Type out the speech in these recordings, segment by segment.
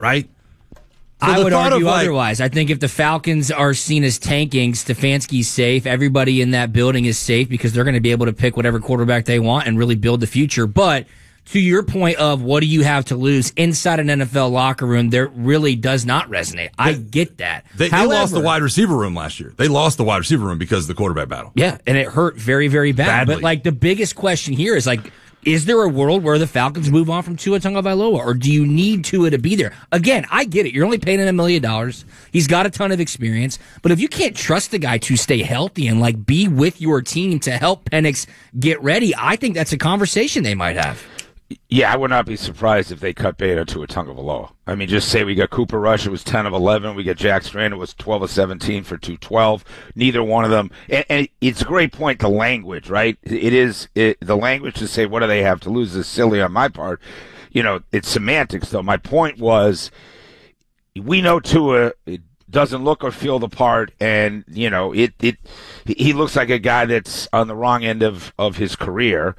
right? So I would argue like, otherwise. I think if the Falcons are seen as tanking, Stefanski's safe. Everybody in that building is safe because they're going to be able to pick whatever quarterback they want and really build the future. But to your point of what do you have to lose inside an NFL locker room, there really does not resonate. I get that. They lost the wide receiver room last year. They lost the wide receiver room because of the quarterback battle. Yeah, and it hurt very, very bad. Badly. But like the biggest question here is like, is there a world where the Falcons move on from Tua Tagovailoa, or do you need Tua to be there? Again, I get it. You're only paying him $1 million. He's got a ton of experience. But if you can't trust the guy to stay healthy and like be with your team to help Penix get ready, I think that's a conversation they might have. Yeah, I would not be surprised if they cut Beta to a Tagovailoa. I mean, just say we got Cooper Rush, it was 10 of 11. We got Jack Strand, it was 12 of 17 for 212. Neither one of them. And it's a great point, the language, right? The language to say, what do they have to lose is silly on my part. You know, it's semantics, though. My point was, we know Tua doesn't look or feel the part, and, you know, he looks like a guy that's on the wrong end of his career.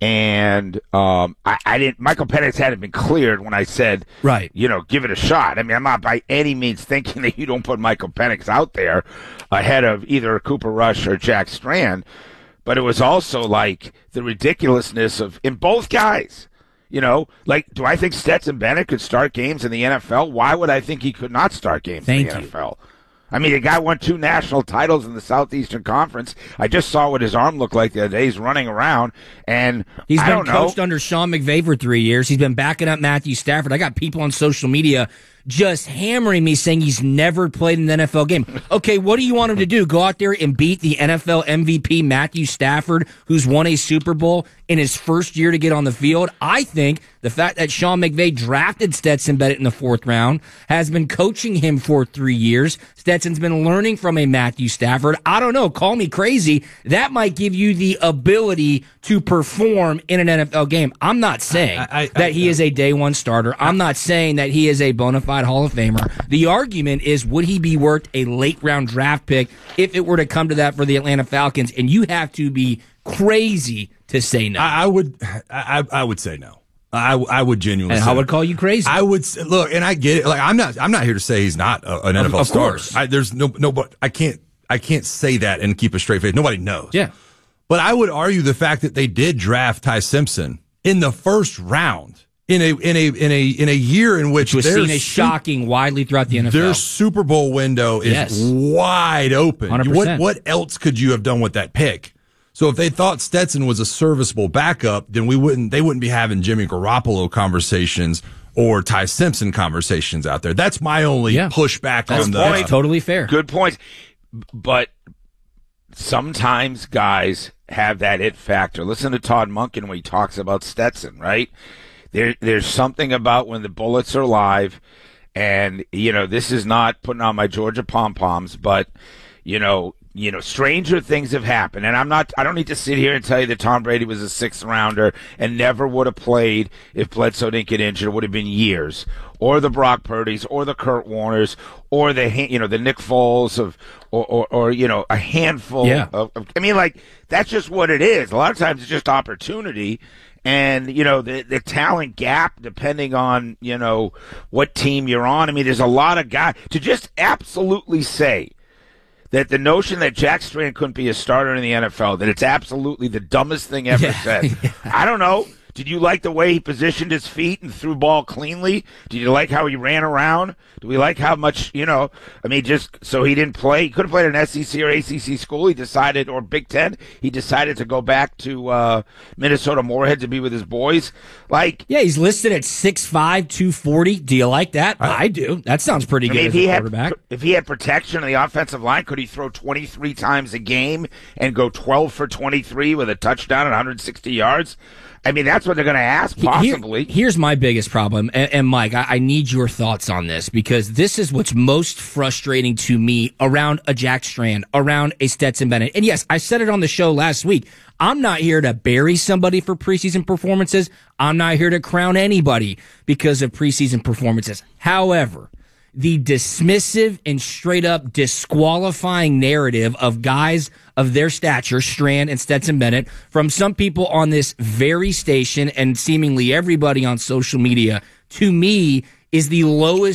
And I didn't. Michael Penix hadn't been cleared when I said, right, you know, give it a shot. I mean, I'm not by any means thinking that you don't put Michael Penix out there ahead of either Cooper Rush or Jack Strand, but it was also like the ridiculousness of in both guys. You know, like, do I think Stetson Bennett could start games in the NFL? Why would I think he could not start games in the NFL? I mean, the guy won 2 national titles in the Southeastern Conference. I just saw what his arm looked like the other day. He's running around, and he's been coached under Sean McVay for 3 years. He's been backing up Matthew Stafford. I got people on social media just hammering me saying he's never played in an NFL game. Okay, what do you want him to do? Go out there and beat the NFL MVP Matthew Stafford, who's won a Super Bowl in his first year to get on the field? I think the fact that Sean McVay drafted Stetson Bennett in the 4th round, has been coaching him for 3 years. Stetson's been learning from a Matthew Stafford. I don't know, call me crazy. That might give you the ability to perform in an NFL game. I'm not saying that he is a day one starter. I'm not saying that he is a bona fide Hall of Famer. The argument is, would he be worth a late round draft pick if it were to come to that for the Atlanta Falcons? And you have to be crazy to say no. I would say no. I would genuinely. And say I would call you crazy. I would say, look, and I get it. Like, I'm not here to say he's not an NFL of starter. Course. There's no, but I can't say that and keep a straight face. Nobody knows. Yeah. But I would argue the fact that they did draft Ty Simpson in the 1st round in a year in which was seen as shocking widely throughout the NFL. Their Super Bowl window is wide open. 100%. What else could you have done with that pick? So if they thought Stetson was a serviceable backup, then they wouldn't be having Jimmy Garoppolo conversations or Ty Simpson conversations out there. That's my only pushback on the That's totally fair. Good point. But sometimes guys have that it factor. Listen to Todd Monken when he talks about Stetson, right? There's something about when the bullets are live, and, you know, this is not putting on my Georgia pom-poms, but, you know, stranger things have happened. And I don't need to sit here and tell you that Tom Brady was a 6th rounder and never would have played if Bledsoe didn't get injured. It would have been years. Or the Brock Purdy's, or the Kurt Warners, or the Nick Foles or a handful of, I mean, like, that's just what it is. A lot of times it's just opportunity. And, you know, the talent gap, depending on, you know, what team you're on. I mean, there's a lot of guys to just absolutely say that the notion that Jack Strand couldn't be a starter in the NFL, that it's absolutely the dumbest thing ever said. I don't know. Did you like the way he positioned his feet and threw ball cleanly? Did you like how he ran around? Do we like how much, you know, I mean, just so he didn't play? He could have played in an SEC or ACC school. He decided, or Big Ten, he decided to go back to Minnesota Moorhead to be with his boys. Like, yeah, he's listed at 6'5", 240. Do you like that? I do. That sounds pretty good as a quarterback. If he had protection on the offensive line, could he throw 23 times a game and go 12 for 23 with a touchdown and 160 yards? I mean, that's what they're going to ask, possibly. Here's my biggest problem, and Mike, I need your thoughts on this, because this is what's most frustrating to me around a Jack Strand, around a Stetson Bennett. And yes, I said it on the show last week. I'm not here to bury somebody for preseason performances. I'm not here to crown anybody because of preseason performances. However, the dismissive and straight up disqualifying narrative of guys of their stature, Strand and Stetson Bennett, from some people on this very station and seemingly everybody on social media, to me, is the lowest